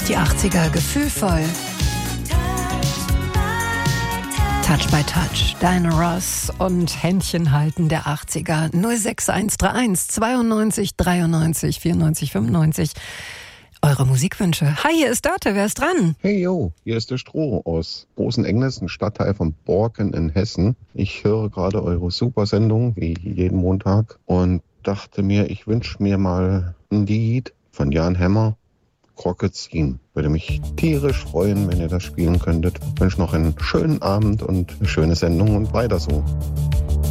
Die 80er gefühlvoll. Touch by Touch, Diana Ross und Händchen halten der 80er. 06131 92 93 94 95. Eure Musikwünsche. Hi, hier ist Dörte, wer ist dran? Hey yo, hier ist der Stroh aus Großenengles, ein Stadtteil von Borken in Hessen. Ich höre gerade eure Supersendung, wie jeden Montag, und dachte mir, ich wünsche mir mal ein Lied von Jan Hammer, Krokezin. Würde mich tierisch freuen, wenn ihr das spielen könntet. Ich wünsche noch einen schönen Abend und eine schöne Sendung und weiter so.